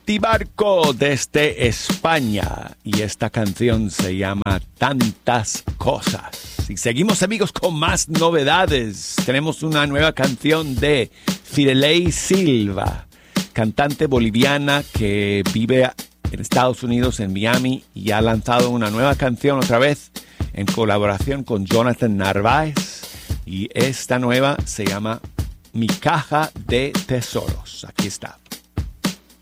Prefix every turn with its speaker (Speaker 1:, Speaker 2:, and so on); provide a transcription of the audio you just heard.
Speaker 1: Piti Barco desde España y esta canción se llama Tantas Cosas. Y seguimos, amigos, con más novedades. Tenemos una nueva canción de Fidelei Silva, cantante boliviana que vive en Estados Unidos, en Miami, y ha lanzado una nueva canción otra vez en colaboración con Jonathan Narváez. Y esta nueva se llama Mi Caja de Tesoros. Aquí está.